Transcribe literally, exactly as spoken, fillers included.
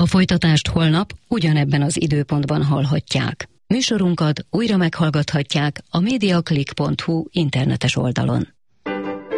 folytatást holnap ugyanebben az időpontban hallhatják. Műsorunkat újra meghallgathatják a mediaclick pont hu internetes oldalon.